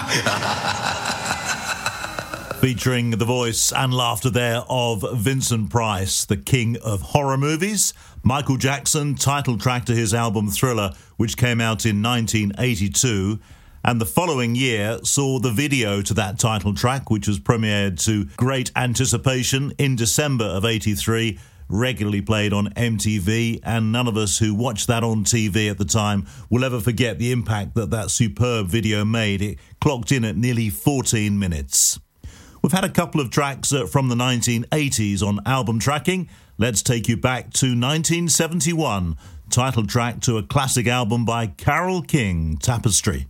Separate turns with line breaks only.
Featuring the voice and laughter there of Vincent Price, the king of horror movies. Michael Jackson, title track to his album Thriller, which came out in 1982. And the following year saw the video to that title track, which was premiered to great anticipation in December of 83, regularly played on MTV, and none of us who watched that on TV at the time will ever forget the impact that that superb video made. It clocked in at nearly 14 minutes. We've had a couple of tracks from the 1980s on album tracking. Let's take you back to 1971, title track to a classic album by Carole King, Tapestry.